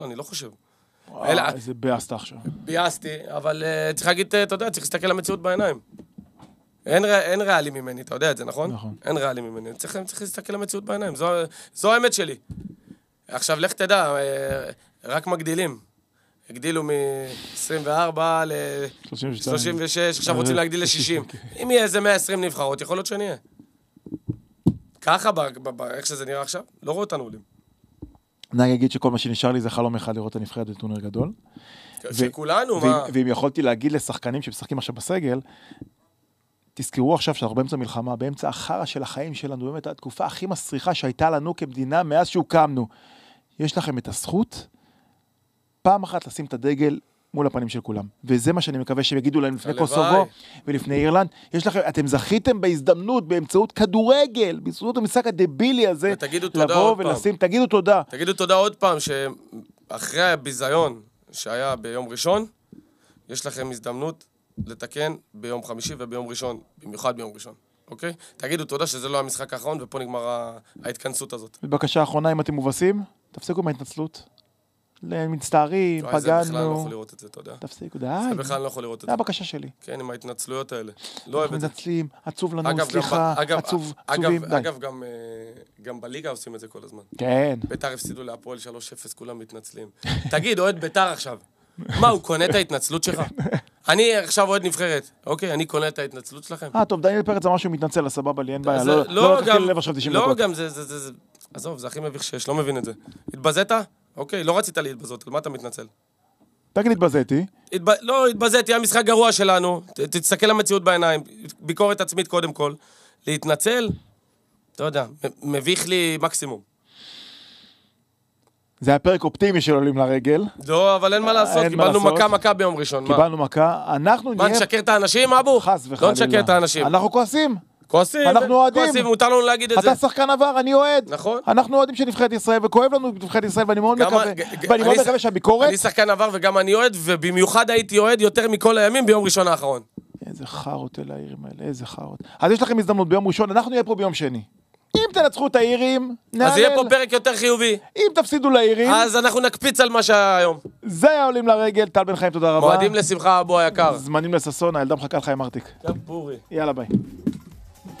אני לא חושב. איזה ביאסת עכשיו. ביאסתי, אבל צריך להגיד, אתה יודע, צריך להסתכל למציאות בעיניים. אין ריאלי ממני, אתה יודע את זה, נכון? נכון. אין ריאלי ממני. צריך להסתכל למציאות בעיניים, זו האמת שלי. עכשיו, לך תדע, רק מגדילים. הגדילו מ-24 ל-36, עכשיו רוצים להגדיל ל-60. אם יהיה איזה 120 נבחרות, יכול להיות שנהיה. ככה, איך שזה נראה עכשיו, לא רואה אותנו עולים. אני אגיד שכל מה שנשאר לי זה חלום אחד לראות את הנבחרת בטורניר גדול. שכולנו, מה? ואם יכולתי להגיד לשחקנים שמשחקים עכשיו בסגל, תזכרו עכשיו שאנחנו באמצע מלחמה, באמצע החרא של החיים שלנו, באמת התקופה הכי מסריחה שהייתה לנו כמדינה מאז שהוקמנו. יש לכם את הזכות, פעם אחת לשים את הדגל מול הפנים של כולם. וזה מה שאני מקווה שהם יגידו להם לפני קוסובו ולפני אירלנד. יש לכם, אתם זכיתם בהזדמנות, באמצעות כדורגל, באמצעות המשחק הדבילי הזה, לבוא ולשים, תגידו תודה. תגידו תודה עוד פעם, שאחרי הביזיון שהיה ביום ראשון, יש לכם הזדמנות לתקן ביום חמישי וביום ראשון, במיוחד ביום ראשון. אוקיי? תגידו תודה שזה לא המשחק האחרון, ופה נגמר ההתכנסות הזאת. בבקשה האחרונה, אם אתם מובסים, תפסיקו מההתנצלות. מצטערים, פגענו. זה בכלל לא יכול לראות את זה, אתה יודע. תפסיקו, די. זה בכלל לא יכול לראות את זה. זה הבקשה שלי. כן, עם ההתנצלויות האלה. לא אוהב את זה. מתנצלים, עצוב לנו, סליחה, עצובים, די. אגב, גם בליגה עושים את זה כל הזמן. כן. ביתר הפסידו להפועל 3-0, כולם מתנצלים. תגיד, אוהד ביתר עכשיו. מה, הוא קונה את ההתנצלות שלך? אני עכשיו אוהד נבחרת, אוקיי? אני קונה את ההתנצלות שלכם. טוב, דניאל פרץ אמר שהוא מתנצל, סבבה לי, אין בעיה. לא תתחיל ללב עכשיו 90 דקות. לא, גם זה... עזוב, זה הכי מביך שיש, לא מבין את זה. התבזית? אוקיי, לא רצית להתבזות, על מה אתה מתנצל? תגיד, התבזיתי. לא, התבזיתי, המשחק גרוע שלנו, תסתכל למציאות בעיניים, ביקורת עצמית קודם כל. להתנצל, אתה יודע, מביך לי מקסימום. זה היה פרק אופטימי של עולים לרגל. לא, אבל אין מה לעשות, קיבלנו מכה ביום ראשון. קיבלנו מכה, אנחנו נהיה... מה, נשקר את האנשים, אבו? חס וחלילה. לא נשקר את האנשים. אנחנו כועסים. כועסים, אנחנו אוהדים. כועסים, מותר לנו להגיד את זה. אתה שחקן עבר, אני אוהד. נכון. אנחנו אוהדים של נבחרת ישראל, וכואב לנו נבחרת ישראל, ואני מאוד מקווה שהביקורת... אני שחקן עבר וגם אני אוהד, ובמיוחד הייתי אוהד יותר מכל הימים ביום ראשון האחרון. איזה חרות אל העירים האלה, איזה חרות. אז יש לכם הזדמנות ביום ראשון, אנחנו נהיה פה ביום שני. אם תנצחו את העירים, אז יהיה פה פרק יותר חיובי. אם תפסידו לעירים, אז אנחנו נקפיץ על מה שהיה היום. זה היה עולים לרגל, טל בן חיים, תודה רבה. מועדים לשמחה, אבו היקר. זמנים לססון, הילדה מחכה לך עם ארטיק. גם פורי. יאללה ביי.